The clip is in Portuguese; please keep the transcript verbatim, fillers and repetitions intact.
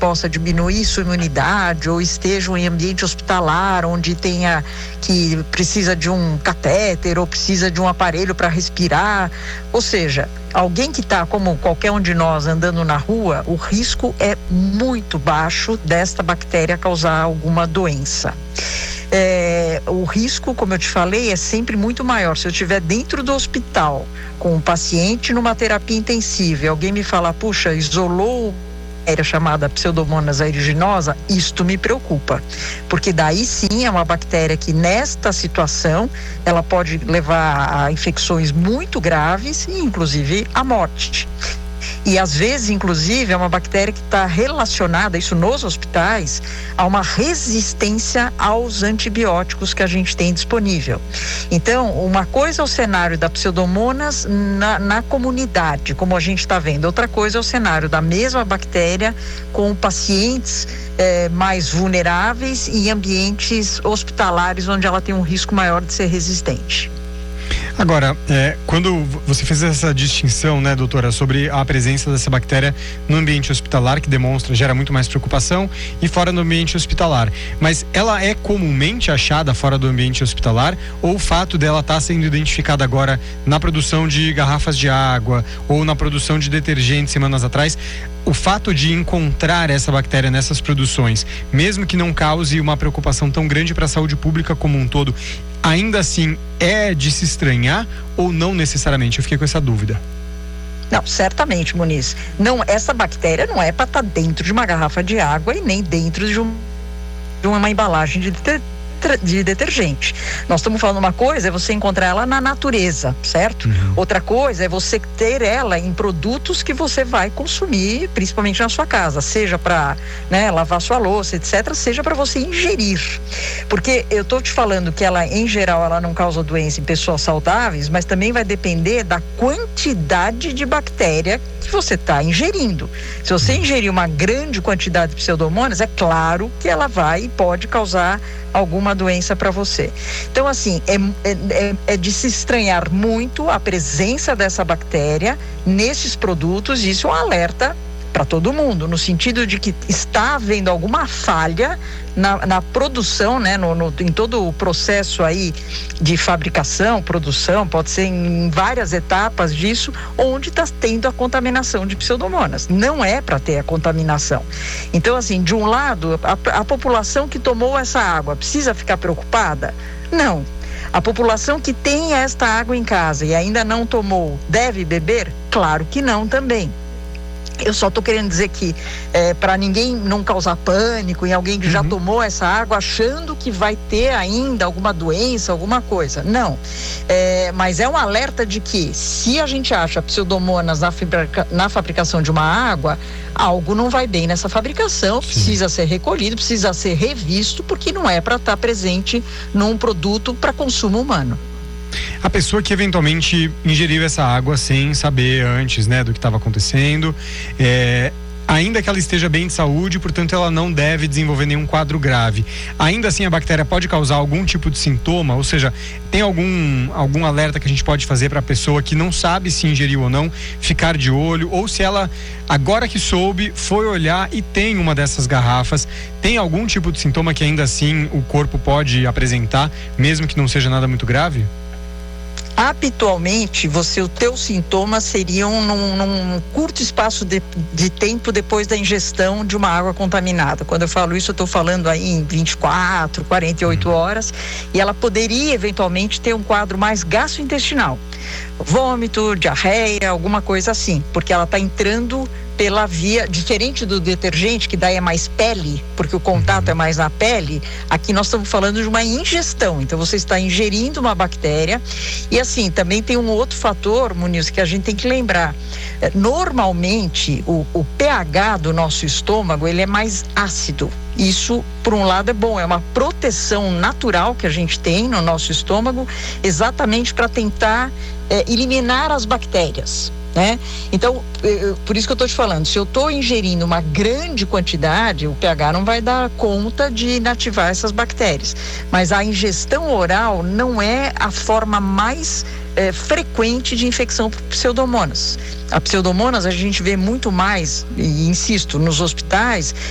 possa diminuir sua imunidade ou estejam em ambiente hospitalar onde tenha que precisa de um catéter ou precisa de um aparelho para respirar, ou seja, alguém que está como qualquer um de nós andando na rua, o risco é muito baixo desta bactéria causar alguma doença. É, o risco, como eu te falei, é sempre muito maior. Se eu estiver dentro do hospital com um paciente numa terapia intensiva e alguém me falar, puxa, isolou bactéria chamada Pseudomonas aeruginosa, isto me preocupa, porque daí sim é uma bactéria que nesta situação ela pode levar a infecções muito graves e inclusive à morte. E às vezes, inclusive, é uma bactéria que está relacionada, isso nos hospitais, a uma resistência aos antibióticos que a gente tem disponível. Então, uma coisa é o cenário da Pseudomonas na, na comunidade, como a gente está vendo. Outra coisa é o cenário da mesma bactéria com pacientes eh, mais vulneráveis e em ambientes hospitalares onde ela tem um risco maior de ser resistente. Agora, é, quando você fez essa distinção, né, doutora, sobre a presença dessa bactéria no ambiente hospitalar, que demonstra, gera muito mais preocupação, e fora do ambiente hospitalar, mas ela é comumente achada fora do ambiente hospitalar, ou o fato dela estar sendo identificada agora na produção de garrafas de água, ou na produção de detergente semanas atrás, o fato de encontrar essa bactéria nessas produções, mesmo que não cause uma preocupação tão grande para a saúde pública como um todo, ainda assim é de se estranhar ou não necessariamente? Eu fiquei com essa dúvida. Não, certamente, Muniz. Não, essa bactéria não é para estar dentro de uma garrafa de água e nem dentro de, um, de uma embalagem de detergente. de detergente. Nós estamos falando uma coisa é você encontrar ela na natureza, certo? Uhum. Outra coisa é você ter ela em produtos que você vai consumir, principalmente na sua casa, seja para, né, lavar sua louça, etcétera, seja para você ingerir. Porque eu estou te falando que ela, em geral, ela não causa doença em pessoas saudáveis, mas também vai depender da quantidade de bactéria que você está ingerindo. Se você ingerir uma grande quantidade de Pseudomonas, é claro que ela vai e pode causar alguma doença para você. Então, assim, é, é, é de se estranhar muito a presença dessa bactéria nesses produtos, e isso é um alerta para todo mundo, no sentido de que está havendo alguma falha na, na produção, né, no, no, em todo o processo aí de fabricação, produção, pode ser em várias etapas disso, onde está tendo a contaminação de Pseudomonas. Não é para ter a contaminação. Então, assim, de um lado, a, a população que tomou essa água precisa ficar preocupada? Não. A população que tem esta água em casa e ainda não tomou, deve beber? Claro que não também. Eu só estou querendo dizer que é, para ninguém não causar pânico em alguém que uhum. já tomou essa água achando que vai ter ainda alguma doença, alguma coisa. Não. É, mas é um alerta de que se a gente acha Pseudomonas na, fabrica, na fabricação de uma água, algo não vai bem nessa fabricação, Sim. precisa ser recolhido, precisa ser revisto, porque não é para estar presente num produto para consumo humano. A pessoa que eventualmente ingeriu essa água sem saber antes, né, do que estava acontecendo, é, ainda que ela esteja bem de saúde, portanto ela não deve desenvolver nenhum quadro grave. Ainda assim a bactéria pode causar algum tipo de sintoma, ou seja, tem algum, algum alerta que a gente pode fazer para a pessoa que não sabe se ingeriu ou não, ficar de olho, ou se ela, agora que soube, foi olhar e tem uma dessas garrafas, tem algum tipo de sintoma que ainda assim o corpo pode apresentar, mesmo que não seja nada muito grave? Habitualmente, você, os teus sintomas seriam num, num curto espaço de, de tempo depois da ingestão de uma água contaminada. Quando eu falo isso, eu estou falando aí em vinte e quatro, quarenta e oito horas, e ela poderia eventualmente ter um quadro mais gastrointestinal. Vômito, diarreia, alguma coisa assim, porque ela está entrando pela via, diferente do detergente, que daí é mais pele, porque o contato é mais na pele, aqui nós estamos falando de uma ingestão, então você está ingerindo uma bactéria. E assim, também tem um outro fator, Muniz, que a gente tem que lembrar. Normalmente, o, o pH do nosso estômago, ele é mais ácido. Isso, por um lado, é bom, é uma proteção natural que a gente tem no nosso estômago, exatamente para tentar é, eliminar as bactérias, né? Então, eu, por isso que eu estou te falando, se eu estou ingerindo uma grande quantidade, o pH não vai dar conta de inativar essas bactérias. Mas a ingestão oral não é a forma mais é, frequente de infecção por Pseudomonas. A Pseudomonas a gente vê muito mais, e insisto, nos hospitais,